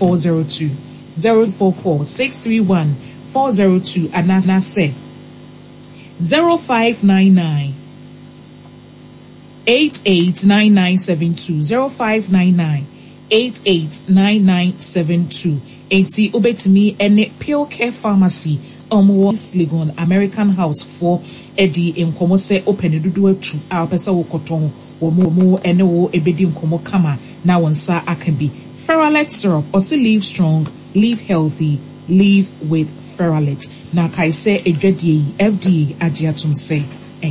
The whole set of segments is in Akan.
402 044 631 402 and as I say 0599 889972 0599 889972 enti obetimi ene Pure Care Pharmacy East Legon American House for Eddie nkomo se open dudu atu a pesa wo koton wo mo ene wo ebedi nkomo kama na wonsa akabi Ferrolet syrup also live strong, live healthy, live with Ferrolet. Na kaise edwedie FDA agiatum say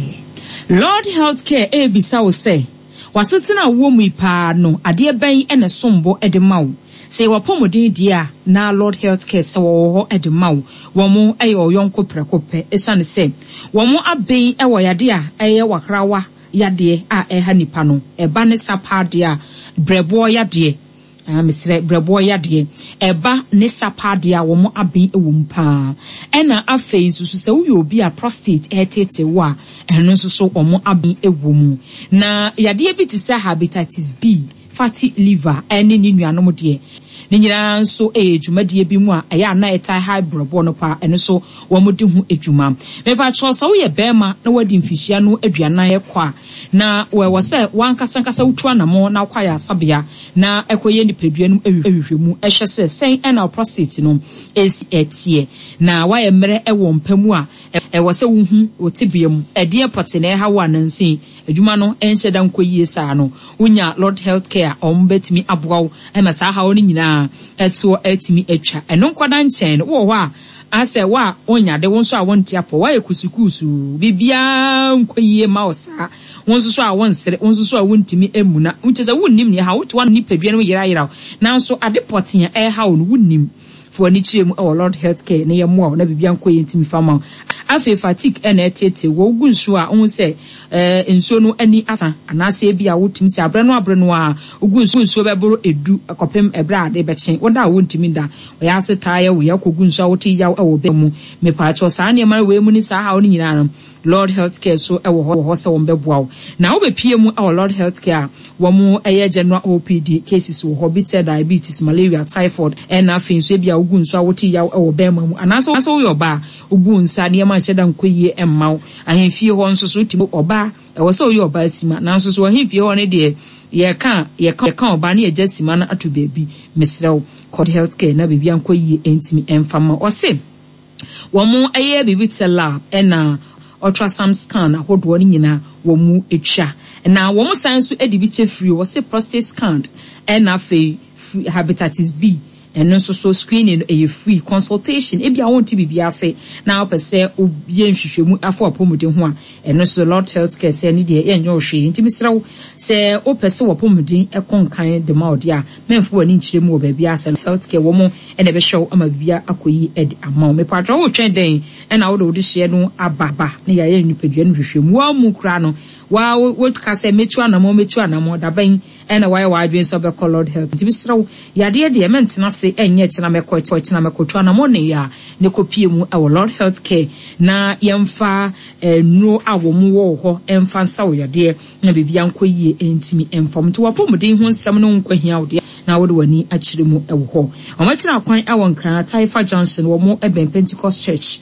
Lord Healthcare ebisa wo say wasetina wo mu pa no ade ben ene sombo edemawo say wapomodin dia na Lord Healthcare se wo edemawo wo mo eyo yonko prekope esane say wo mo aben ewo yade a eye wakrawa yade a eha nipa no eba ne sapa dia brebo yade Mr. Brebo yade eba ne sapa dia wo mo aben ewo mpa ena afei nsusu se wo obi a prostate etete wa eno nsusu wo mo aben ewo mu na yade bi ti se hepatitis B fatty liver ene ni nuanom de ni nyina nso ejumade bi mu a eya na etai high brebo no pa eno so wo mo de hu ejuma me pa cho so wo ye bema na wadi mfihia no aduana ye kwa na we se wankasa wutu anamo na kwa ya sabia na ekoye nipadua no ehwehwemu ehwe se sen ena prostate no esi etie na wa ye mere ewo mpamu a ewo se wuhu otibiam ede pote na ha wa nansi adwuma no enhyeda nkoyie saa no unya Lord Healthcare ombetimi aboawo emasa ha oni nyina eto etimi atwa eno nkwada nchen wo ho a ase wa onya de wonso a wontiapo wa ekusukusu bibia nkoyie ma osa wonso so a wonsere wonso so a wontimi emuna uncheza wonnim ne ha woto wan nipadua no yira na nso ade potea ha wo no wonnim for ni chiemu our Lord Healthcare ne yemo na bibia nkoyie ntimi fama afi fatigue ena etete wo gunso a ohun se enso no ani asa anase bia wotim se abre no a ogunso beboro edu akopem ebra ade bechen woda wontimi da oya se taye wo yakogunso woti yaw ewo be mu me paacho saa ne mara we mu ni saa ha oni nyina no Lord Healthcare so ewo ho se won beboawo na wo be pie mu our Lord Healthcare wo mu eye general OPD cases wo hobited diabetes malaria typhoid ena finso bia ogunso woti yaw ewo be mu anase wo yoba ogunsa ne ma hyeda nkoyie emmaw ahemfie ho nso so timo oba ewo se wo yoba sima na nso so ahemfie ho ne de ye kan oba ne eja sima na ato bebi mesrew Lord Healthcare na bibia nkoyie entimi emfama o se wo mu eye bibi lab ena ultrasound scan ahodo ni nyina wo mu etwa na wo mu science edibiche free wo se prostate scan na fe hepatitis B eno so screening e free consultation e bia wonti bibia se na opese obie nhwehwemu afọ apomuden ho a eno so Lord Healthcare se ni de enyo hwe ntimi sraw se opese wo pomuden ekonkan de ma ode a memfo wani nkyiremu wo bia se Healthcare wo mo ene be hwew ama bibia akoyi edi ama me patro wo twen den ena wo de hye no ababa ne ya ye nipadua no hwehwemu wa mu kura no wa wo kase metu anamo daban ena why adwen so be Lord Health ntimi sraw yade de mentena se enye kyena mekotu anamo ne ya ne kopie mu e Lord Healthcare na yemfa no awomu wo ho emfa nsa wo yade na bibia nkoyie entimi emfom to wapomuden ho nsam no nkwahia wo de na wo de wani akire mu e wo ho omachina kwan awon kran Taifa Johnson wo mo eben Pentecost Church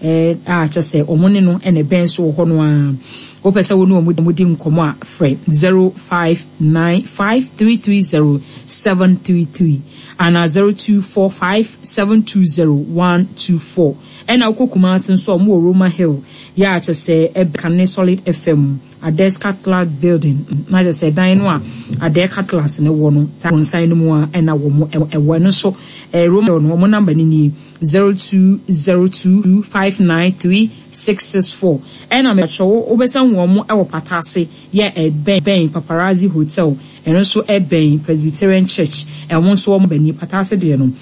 a chese omone no ene ben so wo ho no a opesa wonu omudi nkomo a free 0595330733 and 0245720124 and akokuma senso omo Roma Hill ya chese ebkane Solid FM Ades Catholic building na just say dan no a Ades Catholic ne wo no ta konsan no mu a na wo mo ewo no so Roma no mo number ni 0202593664 and I'm sure obesan wo mo ewo patase ye ben Paparazzi Hotel and so ben Presbyterian Church and one so mo bani patase de no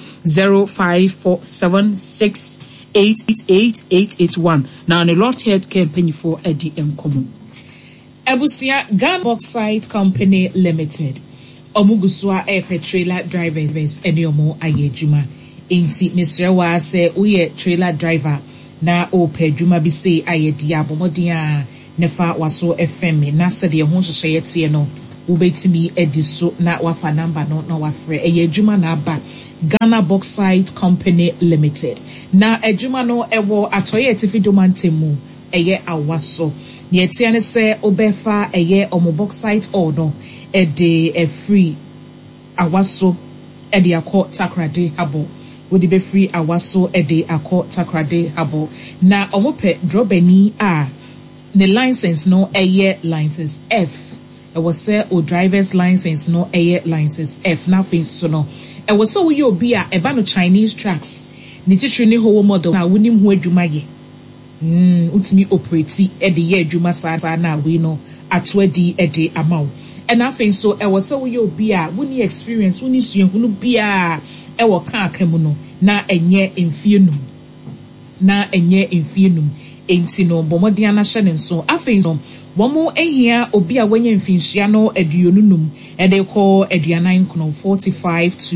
0547688881 now the Lord Healthcare company for ADM common Ebusia Gun Bauxite Company Limited Omuguswa trailer drivers eniomo ayejuma inti Mr. wa se uye trailer driver na opeduma bi se ayedi abomodia nefa waso FM na se de ho hyehyɛ yete no ubetimi ediso na wafa number no na wafre eyejuma na aba Ghana Bauxite Company Limited. Na ejuma no ewo atoye etifi domantemu eye awaso. Ni etiane se obefa eye omo bauxite ore no ede free awaso ede akọ Takoradi Habo. Wodi be free awaso ede akọ Takoradi Habo. Na omo pe drobani a the license no eye license F. It was say o driver's license no eye license F. Na fin so no. It was so we obi a eba no Chinese tracks. Ni titri ni ho model na wonim ho adwuma ye. Utimi operate e de ye adwuma sa na we no ato adi e de amaw. And afin so e was so we obi a woni experience woni suahunu bia e wo kan akamu no na enye emfienum. Na enye emfienum. Enti no bomodian na hye ne so afin so womo ehia obi a wanya mfinhyia no aduonunum e de call aduanan kono 45 to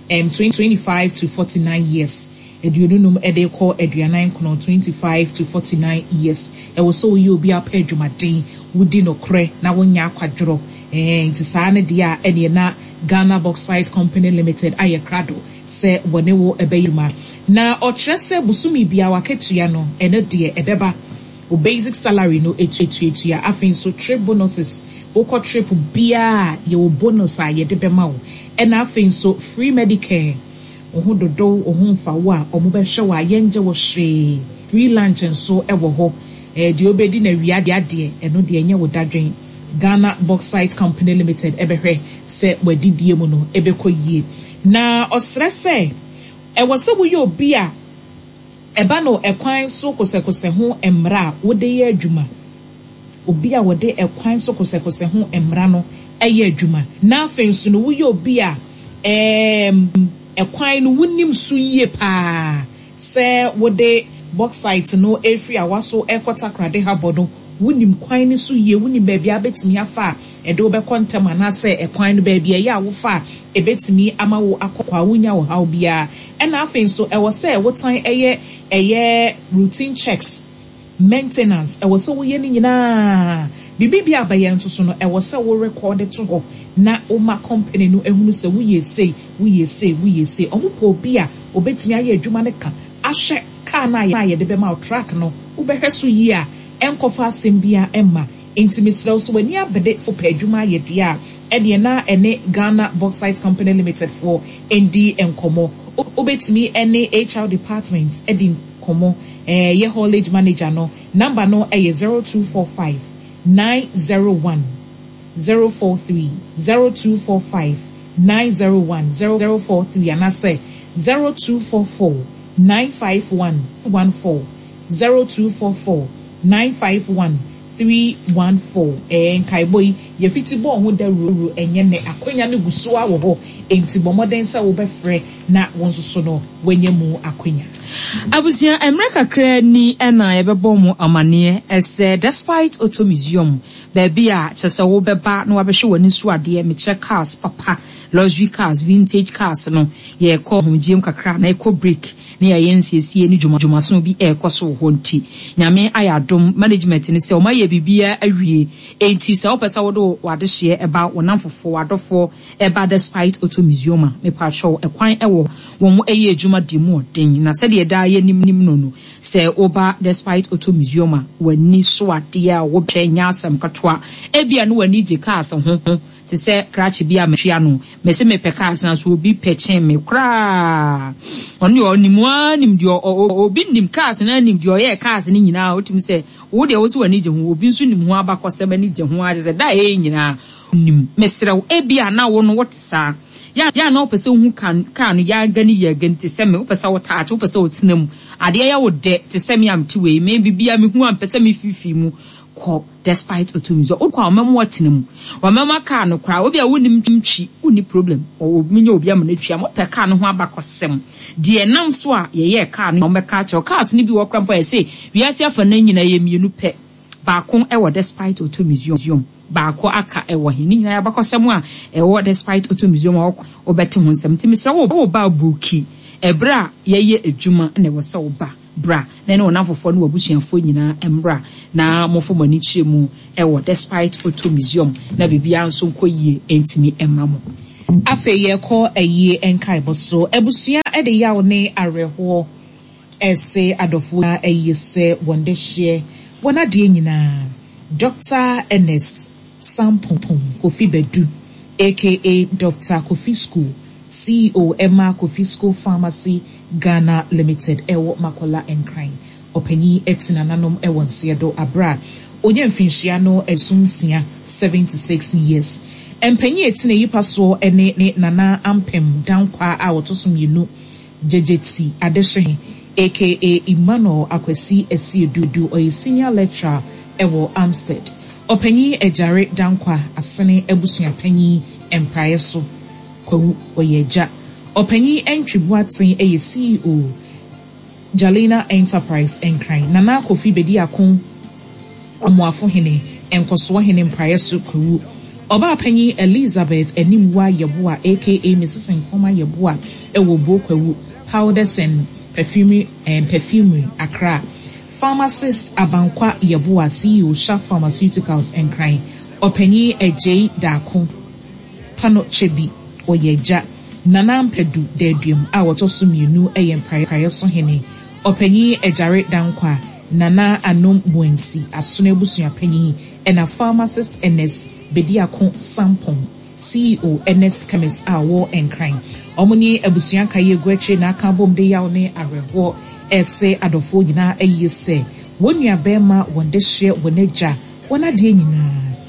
25 to 49 years. Aduonunum e de call aduanan kono 25 to 49 years. E wo so yi obi a pa adwumaden wudi no kre na wonya akwadro enti saa ne dia e de na Ghana Bauxite Company Limited ayekrado se wone wo ebeyuma na ochese busumi bia waketua no ene de ebeba o basic salary no etuetua afin so trip bonuses oko trip bia ye wo bonus a ye de bema wo ena afin so free medicare oho dodo oho mfa wo a omo be hwe wa yenje wo hwe free lunch nso ewo ho de obedi na wiade ade eno de enye wo dadwen Ghana Bauxite Company Limited ebehwe se wadidie mu no ebekoyie na osrese e wose wo ye obi a eba no ekwan so kosekose ho emra wode ye adwuma obi a wode ekwan so kosekose ho emra no eye adwuma na afensu no wo ye obi a ekwan no wonim so yie pa se wode bauxite no efri awaso ekota krade habodo wunim kwan ni so ye wunim ba bia betimi afa edo be kontem anase ekwan no ba bia ye awofa ebetimi amawo akokwa wunya wo haw bia ena afin so e was say wotan eye routine checks maintenance e was so wo ye ni nyina bibi bia ba ye nso so no e was say wo record it to ho na o ma company no ehunu se wo ye say omupo bia obetimi aye adwuma ne ka ahye car na ye de be ma track no wo be hweso yi a enkofa sembia emma intimisro so wani abede so padwuma ye dia ede na ene Ghana Bauxite Company Limited for ND enkomo obetimi ene HR department ede enkomo ye haulage manager no number no 0245 901 043 0245 901 043 and I say 0244 951 14 0244 951 314 Kaiboi ye fiti bo ho da ruru enye ne akwanya ne guso a wo ho enti bomoden sa wo befre na wonso so no wenye mu akwanya abusia America kra ni ena ye bebo mu amane ese despite auto museum baby a chese wo beba na wabehwe wani su ade me check cars papa luxury cars vintage cars no ye ko hojiem kakra na eco break ne ya yensiesie ni dwumaso bi ekoso ho nti nyame ayadom management ni se o maye bibia awie enti se opesa wodo wade hye eba wonamfofo wadofo eba despite auto museum me pa show ekwan ewo won eye adwuma di mu odin na se de da ye nim no se oba despite auto museum wani so ade a wo hwe nya asem katoa ebia no wani je cars ho te se crash bia mehia no me se me peka na so obi pechen me kra oni onimu anim dio obi nim cars na nim dio ye cars ni nyina otimi se wo de wo so wani je ho obi nso nim ho abakosem ni je ho ade se da nyina nim mesrew ebia na wo no wotisa ya na opese hu kan no ya gani ya gani te se me opese wo taach opese wo tinam ade ya wo de te se me am ti we me bibia me hu am pese me fifi mu ko despite otumizo okwa omam watinam wamama ka no kra obi a wonim twi uni problem o menye obi am na twi am pe ka no ho abakosem de nam so a ye ka no omeka cha cars ni bi wo krampa e say wiase afa na nyina ye mienu pe baako e wo despite otumizo baako aka e wo hini nyina abakosem a e wo despite otumizo obete ho nsem timisra wo ba buki ebra ye adwuma na wo se wo ba bra na ne onafofo no wabusuafo nyina embra na mofo mani chiremu e wo despite auto museum na bibia nso nkoyie entimi emma mo Afeye ko eye enkaibo so ebusia ede yaw ne areho ese adofo eye se wonde hye wona de nyina Dr. Ernest Sampong Kofi Bedu aka Dr. Kofi School CEO Emma Kofi School Pharmacy Ghana Limited ewo Makola Enkran opanyi etina nanom ewon siedo abra onye mfinhia no esunsia 76 years empanyi etina yipa so ene ne nana ampem dankwa a wotosum yinu jejeti adehwe aka Emmanuel Akwesi Esiedudu oye senior lecturer ewo Amstead opanyi ejare dankwa asene ebusua panyi empire so kwawu oyeja opanyi entwibuaten eye CEO Jalina Enterprise Enkran Nana Kofi Bedi Akon Amoafo hene enkoso hene mpaye so kwawu oba panyi Elizabeth Enimwa Yeboa aka Mrs. Nkoma Yeboa ewo bo kwawu powders and perfumery Accra pharmacist Abankwa Yeboa CEO Sharp Pharmaceuticals Enkran opanyi Ej Dako Pano Chebi Oyeja Nana Mpedu Dedium a wotosum yenu mpaye so hene opanyi ejare dankwa Nana Anom Buensi asune busua panyi ena pharmacist Ernest Bediakon Sampong CEO Ernest Chemist Awo Enkran omuni abusua kaye gweche na aka bom de yaw ne areho ese adofo nyina ayese wonua bema wonde hye woneja wona de nyina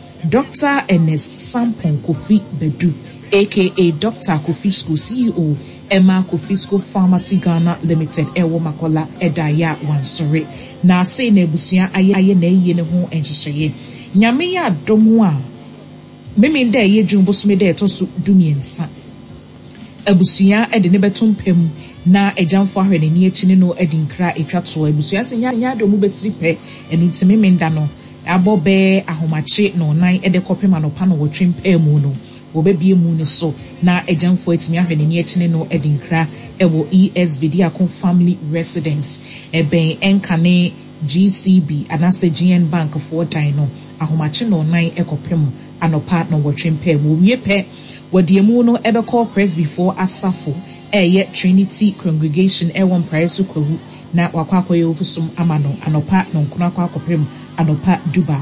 Dr. Ernest Sampong Kofi Bedu aka Dr. Kofi School CEO Emma Kofi School Pharmacy Ghana Limited ewo Makola edaya wansore na say na abusua aye na eye ne ho enhyehyeye nyame ya domo a meme nda ye dwumbo so me da etoso dumiensa abusua ede ne betompem na ejamfo ahwene ni akini no edinkra etwato abusua se nya domo besiripe enu ntime me nda no abobe ahomache no nan ede kopema no pa no wotwempa mu no obebie mu ne so na ejamfo etimi ahwene ni akini no edinkra ewo ESBD akon family residence eben enkane GCB anase GN Bank for dino ahomache no nan ekopem anopa no wotwempa mu wiepe wadiemu no ebeko press before asafo eye Trinity congregation ewon price kwawu na wakwakoye ofusum amano anopa no nkuna kwakopem anopa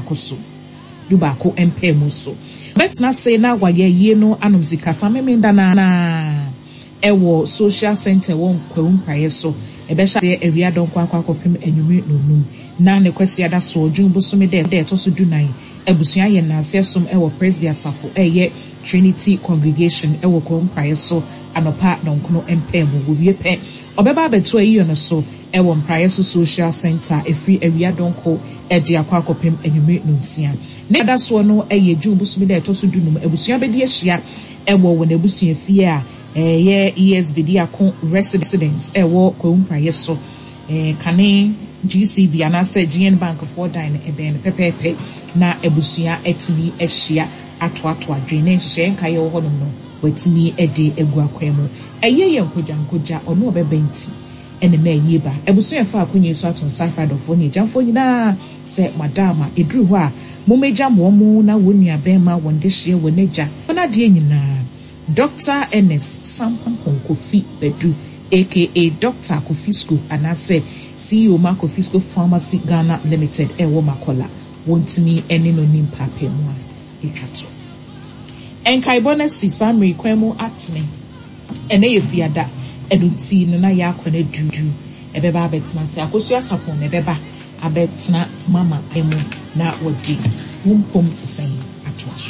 dubako empemu so betna say na waye ye no anomzika samemenda na ewo social center won kwawu praye so ebesha ewia don kwakopem enyumi nonum na ne kwesi ada so odwun bosome de to so dunan ebusua ye na asesum ewo presby asafo eye Trinity congregation ewo kwawu praye so anopa no nkono empemu wo wiepe obeba beto ayi no so ewo praye so social center efri ewia donko ede akwakopem enyumi nonsia ne da so no eye dwumbu so de to so dunum ebusua bedi ahia ewo wona ebusua fie a ye ESBD akon residence ewo kwawu praye so kane GCB anase GN Bank for dine eben pepepe na ebusua etini ahia ato adwene hye nkaye wo honom no watini ede egu akwemu eye nkoja ono obebenti ene ma yiba ebusua fa akonye so aton side of oni jamfo nyina se madama edru ho a momeja mo na wonua bema wonde hye woneja ona de nyina Dr. Ernest Sampong Kofi Bedu aka Dr. Kofi School anase CEO Ma Kofi School Pharmacy Ghana Limited ewo Makola wontini ene no nimpa pemu a etwato enkaibona sisamri kwemu atne ene yefiada edunti no na yakwane dudu ebeba abetna se akosu asapon ebeba abetna mama emu na wodi wumpom tsesen atwaso